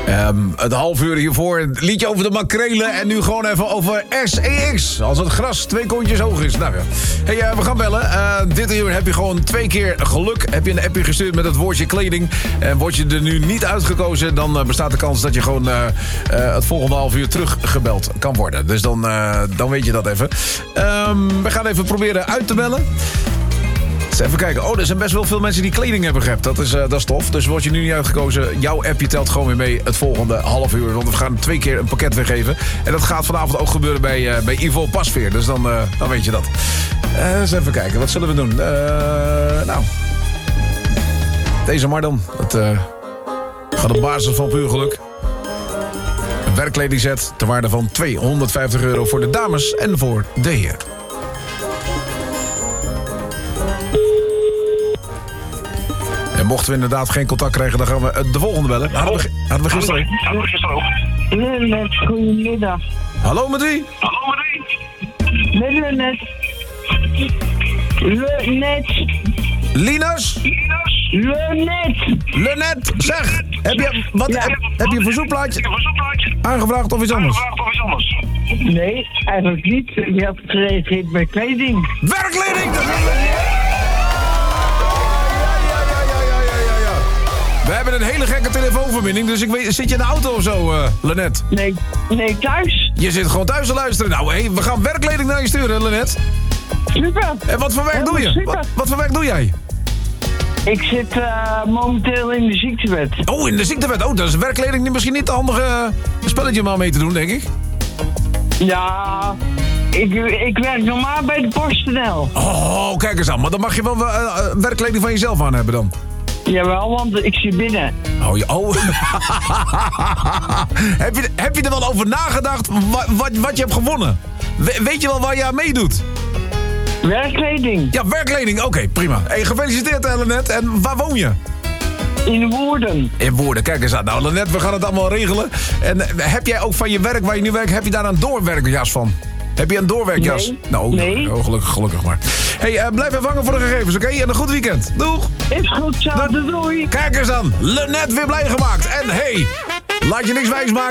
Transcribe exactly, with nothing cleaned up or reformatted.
Um, het half uur hiervoor, een liedje over de makrelen. En nu gewoon even over S E X. Als het gras twee kontjes hoog is. Nou ja. Hey, uh, we gaan bellen. Uh, dit uur heb je gewoon twee keer geluk. Heb je een appje gestuurd met het woordje kleding. En word je er nu niet uitgekozen, dan uh, bestaat de kans dat je gewoon uh, uh, het volgende half uur teruggebeld kan worden. Dus dan, uh, dan weet je dat even. Um, we gaan even proberen uit te bellen. Even kijken. Oh, er zijn best wel veel mensen die kleding hebben gehebt. Dat is, uh, dat is tof. Dus word je nu niet uitgekozen. Jouw appje telt gewoon weer mee het volgende half uur. Want we gaan twee keer een pakket weggeven. En dat gaat vanavond ook gebeuren bij, uh, bij Ivo Pasveer. Dus dan, uh, dan weet je dat. Uh, eens even kijken. Wat zullen we doen? Uh, nou. Deze maar dan. Het uh, gaat op basis van puur geluk. Een werkkledingset ter waarde van tweehonderdvijftig euro voor de dames en voor de heer. En mochten we inderdaad geen contact krijgen, dan gaan we de volgende bellen. Hadden we, hadden we gisteren Hadden we gisteren ook. Lunet, goedemiddag. Hallo met wie? Hallo met wie? Met Lunet. Lunet. Linus? Lunet. Lunet, zeg. Heb je, wat, Ja. heb, heb je een verzoekplaatje Een verzoekplaatje. aangevraagd of iets anders? Aangevraagd of iets anders? Nee, eigenlijk niet. Je hebt gereageerd bij kleding. Werkkleding! Dat is- We hebben een hele gekke telefoonverbinding, dus ik weet, zit je in de auto of zo, uh, Lenet? Nee, nee, thuis. Je zit gewoon thuis te luisteren. Nou, hé, we gaan werkkleding naar je sturen, Lenet. Super. En wat voor werk Helemaal doe je? super. Wat, wat voor werk doe jij? Ik zit uh, momenteel in de ziektewet. Oh, in de ziektewet. Oh, dat is werkkleding misschien niet de handige uh, spelletje om aan mee te doen, denk ik. Ja, ik, ik werk normaal bij de PostNL. Oh, kijk eens aan. Maar dan mag je wel uh, uh, werkkleding van jezelf aan hebben dan. Jawel, want ik zit binnen. Oh, ja, oh. heb, je, heb je er wel over nagedacht wat, wat, wat je hebt gewonnen? We, weet je wel waar je aan meedoet? Werkkleding. Ja, werkkleding. Oké, okay, prima. Hey, gefeliciteerd, Lenet. En waar woon je? In Woerden. In Woerden, kijk eens aan. Nou, Lenet, we gaan het allemaal regelen. En uh, heb jij ook van je werk waar je nu werkt, heb je daar een doorwerkjas van? Heb je een doorwerkjas? Nee. Nou, nee. Oh, gelukkig, gelukkig maar. Hey, uh, blijf even hangen voor de gegevens, oké? Okay? En een goed weekend. Doeg! Is goed zo, doei. Kijk eens aan. Lenet weer blij gemaakt. En hey, laat je niks wijs maken.